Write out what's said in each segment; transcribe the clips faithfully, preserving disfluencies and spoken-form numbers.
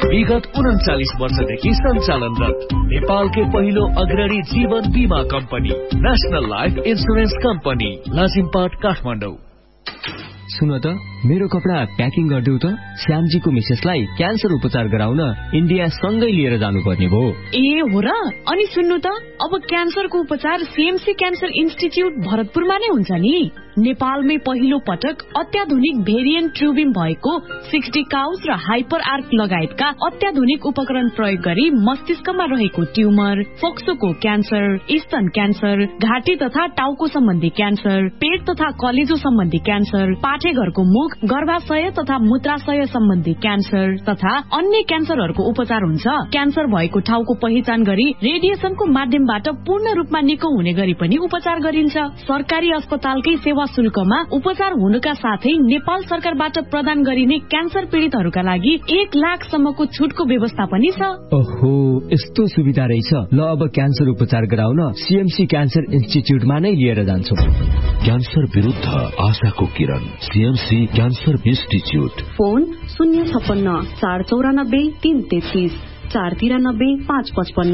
विगत उन्चालिस वर्षदेखि सञ्चालनरत नेपालकै पहिलो अग्रणी जीवन बीमा company national life insurance company Lazimpat Kathmandu. सुन त मेरो कपडा प्याकिङ गरिदेऊ त। श्यामजीको मिसेसलाई क्यान्सर उपचार गराउन इन्डिया सँगै लिएर जानुपर्ने भयो। ए हो र? अनि सुन्नु त, अब क्यान्सरको उपचार सीएमसी क्यान्सर इन्स्टिच्युट भरतपुरमा नै हुन्छ नि। नेपालमै पहिलो पटक अत्याधुनिक भेरिएन्ट ट्रुबिम भएको सिक्सटी काउस र हाइपर आर्क लगायतका अत्याधुनिक उपकरण प्रयोग गरी मस्तिष्कमा रहेको ट्युमर, फोक्सोको क्यान्सर, स्तन क्यान्सर, घाँटी तथा टाउको सम्बन्धी क्यान्सर, पेट तथा कलेजो सम्बन्धी क्यान्सर, पाठेघरको मुख, गर्भाशय तथा मूत्राशय सम्बन्धी क्यान्सर तथा अन्य क्यान्सरहरूको उपचार हुन्छ। क्यान्सर भएको ठाउँको पहिचान गरी रेडिएसनको माध्यमबाट पूर्ण रूपमा निको हुने गरी पनि उपचार गरिन्छ। सरकारी अस्पतालकै सेवा शुल्कमा उपचार हुनुका साथै नेपाल सरकारबाट प्रदान गरिने क्यान्सर पीड़ितहरूका लागि एक लाख सम्मको छुटको व्यवस्था पनि छ। ओहो, यस्तो सुविधा रहेछ। ल अब क्यान्सर उपचार गराउन सीएमसी क्यान्सर इन्स्टिच्युटमा नै लिएर जान्छु। क्यान्सर विरुद्ध आशाको किरण, सीएमसी क्यान्सर इन्स्टिच्युट। फोन शून्य छप्पन्न चार चौरानब्बे तीन तेत्तीस चार तिरानब्बे पाँच पचपन्न।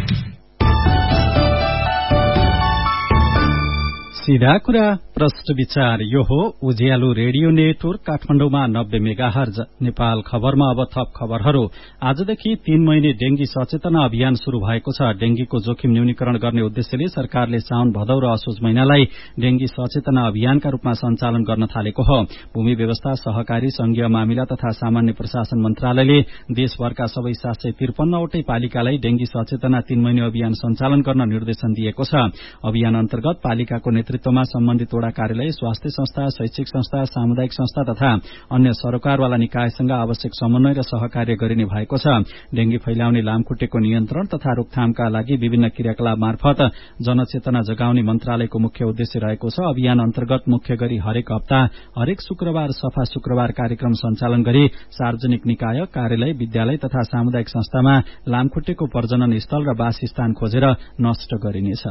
सीधा कुरा प्रश्न विचार। यो हो उज्यालो रेडियो नेटवर्क काठमाडौँमा नब्बे मेगाहर्ज। नेपाल खबरमा अब थप खबरहरू। आजदेखि तीन महिने डेंगी सचेतना अभियान शुरू भएको छ। डेंगीको जोखिम न्यूनीकरण गर्ने उद्देश्यले सरकारले साउन भदौ र असोज महिनालाई डेंगी सचेतना अभियानका रूपमा सञ्चालन गर्न थालेको हो। भूमि व्यवस्था, सहकारी, संघीय मामिला तथा सामान्य प्रशासन मन्त्रालयले देशभरका सबै सात सय त्रिपन्नवटै पालिकालाई डेंगी सचेतना तीन महिने अभियान सञ्चालन गर्न निर्देशन दिएको छ। अभियान अन्तर्गत पालिकाको नेतृत्वमा सम्बन्धित वडा कार्यालय, स्वास्थ्य संस्था, शैक्षिक संस्था, सामुदायिक संस्था तथा अन्य सरकारवाला निकायसँग आवश्यक समन्वय र सहकार्य गरिने भएको छ। डेंगी फैलाउने लामखुट्टेको नियन्त्रण तथा रोकथामका लागि विभिन्न क्रियाकलाप मार्फत जनचेतना जगाउने मन्त्रालयको मुख्य उद्देश्य रहेको छ। अभियान अन्तर्गत मुख्य गरी हरेक हप्ता हरेक शुक्रबार सफा शुक्रबार कार्यक्रम सञ्चालन गरी सार्वजनिक निकाय, कार्यालय, विद्यालय तथा सामुदायिक संस्थामा लामखुट्टेको प्रजनन स्थल र वासस्थान खोजेर नष्ट गरिनेछ।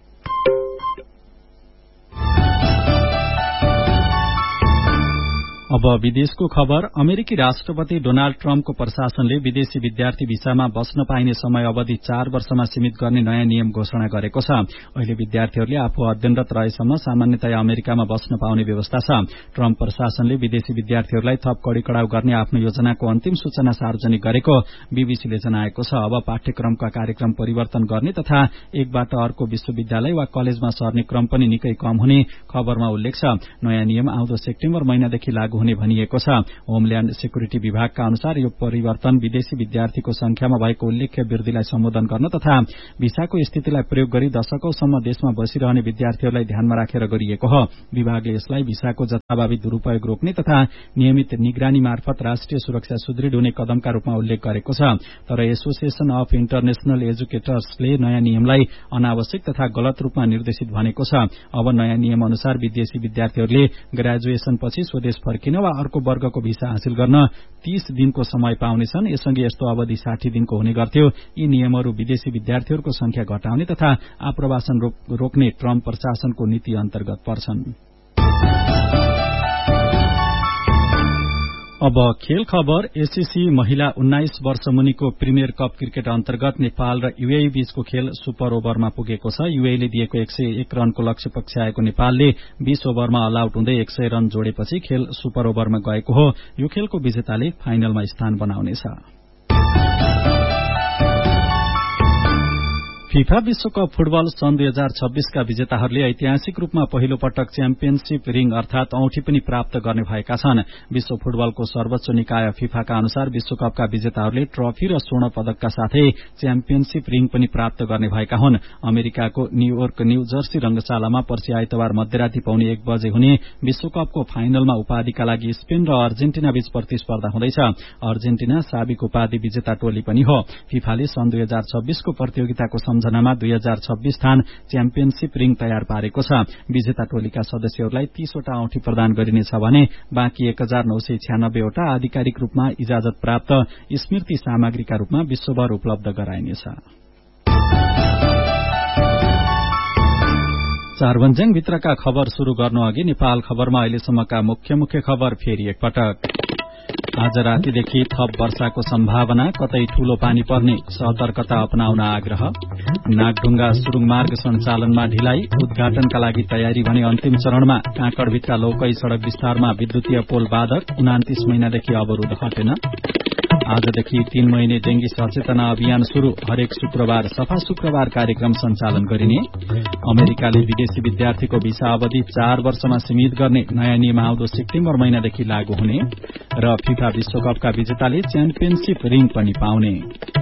अब विदेशको खबर। अमेरिकी राष्ट्रपति डोनाल्ड ट्रम्पको प्रशासनले विदेशी विद्यार्थी भिसामा बस्न पाइने समय अवधि चार वर्षमा सीमित गर्ने नयाँ नियम घोषणा गरेको छ। अहिले विद्यार्थीहरूले आफू अध्ययनरत रहेसम्म सामान्यतया अमेरिकामा बस्न पाउने व्यवस्था छ। ट्रम्प प्रशासनले विदेशी विद्यार्थीहरूलाई थप कडी कडाउ गर्ने आफ्नो योजनाको अन्तिम सूचना सार्वजनिक गरेको बीबीसीले जनाएको छ। अब पाठ्यक्रमका कार्यक्रम परिवर्तन गर्ने तथा एकबाट अर्को विश्वविद्यालय वा कलेजमा सर्ने क्रम पनि निकै कम हुने खबरमा उल्लेख छ। नयाँ नियम आउँदो सेप्टेम्बर महिनादेखि लागू हुने भनिएको छ। होमल्याण्ड सेक्युरिटी विभागका अनुसार यो परिवर्तन विदेशी विद्यार्थीको संख्यामा भएको उल्लेख्य वृद्धिलाई सम्बोधन गर्न तथा भिसाको स्थितिलाई प्रयोग गरी दशकौंसम्म देशमा बसिरहने विद्यार्थीहरूलाई ध्यानमा राखेर गरिएको हो। विभागले यसलाई भिसाको जथाभावी दुरूपयोग रोक्ने तथा नियमित निगरानी मार्फत राष्ट्रिय सुरक्षा सुदृढ हुने कदमका रूपमा उल्लेख गरेको छ। तर एसोसिएशन अफ इन्टरनेशनल एजुकेटर्सले नयाँ नियमलाई अनावश्यक तथा गलत रूपमा निर्देशित भनेको छ। अब नयाँ नियम अनुसार विदेशी विद्यार्थीहरूले ग्रेजुएसनपछि स्वदेश फर्किन वा अर्को वर्गको भिसा हासिल गर्न तीस दिनको समय पाउनेछन्। यससँगै यस्तो अवधि साठी दिनको हुने गर्थ्यो। यी नियमहरू विदेशी विद्यार्थीहरूको संख्या घटाउने तथा आप्रवासन रोक्ने ट्रम्प प्रशासनको नीति अन्तर्गत पर्छन्। अब खेल खबर। एससीसी महिला उन्नाइस वर्ष मुनिको प्रिमियर कप क्रिकेट अन्तर्गत नेपाल र यूएई बीचको खेल सुपर ओभरमा पुगेको छ। यूएईले दिएको एक सय एक रनको लक्ष्य पक्षाएको नेपालले बीस ओभरमा अल आउट हुँदै एक सय रन जोडेपछि खेल सुपर ओभरमा गएको हो। यो खेलको विजेताले फाइनलमा स्थान बनाउनेछ। फिफा विश्वकप फुटबल सन् दुई हजार छब्बीसका विजेताहरूले ऐतिहासिक रूपमा पहिलो पटक च्याम्पियनशीप रिङ अर्थात औंठी पनि प्राप्त गर्ने भएका छन्। विश्व फुटबलको सर्वोच्च निकाय फिफाका अनुसार विश्वकपका विजेताहरूले ट्रफी र स्वर्ण पदकका साथै च्याम्पियनशीप रिङ पनि प्राप्त गर्ने भएका हुन्। अमेरिकाको न्यूयोर्क न्यू जर्सी रंगशालामा पर्सि आइतबार मध्यराती पाउने एक बजे हुने विश्वकपको फाइनलमा उपाधिका लागि स्पेन र अर्जेन्टिना बीच प्रतिस्पर्धा हुँदैछ। अर्जेन्टिना साबिक उपाधि विजेता टोली पनि हो। फिफाले सन् दुई हजार छब्बीसको प्रतियोगिताको सम्झनामा दुई हजार छब्बीस थान च्याम्पियनशीप रिङ तयार पारेको छ। विजेता टोलीका सदस्यहरूलाई तीसवटा औंठी प्रदान गरिनेछ भने बाँकी एक हजार नौ सय छ्यानब्बेवटा आधिकारिक रूपमा इजाजत प्राप्त स्मृति सामग्रीका रूपमा विश्वभर उपलब्ध गराइनेछ। चारभन्ज्याङ भित्रका खबर शुरू गर्नु अघि नेपाल खबरमा अहिलेसम्मका मुख्य मुख्य खबर फेरि एकपटक। आज रातिदेखि थप वर्षाको सम्भावना, कतै ठूलो पानी पर्ने, सतर्कता अपनाउन आग्रह। नागढुङ्गा सुरुङ मार्ग सञ्चालनमा ढिलाइ, उद्घाटनका लागि तयारी भने अन्तिम चरणमा। काँकडभिट्टा लौकै सड़क विस्तारमा विद्युतीय पोल बाधक, उनातिस महिनादेखि अवरोध हटेन। आजदेखि तीन महिने डेंगी सचेतना अभियान शुरू, हरेक शुक्रबार सफा शुक्रबार कार्यक्रम सञ्चालन गरिने। अमेरिकाले विदेशी विद्यार्थीको भिसा अवधि चार वर्षमा सीमित गर्ने नयाँ नियम आउँदो सेप्टेम्बर महिनादेखि लागू हुने। र फिफा विश्वकपका विजेताले च्याम्पियनशीप रिङ पनि पाउने।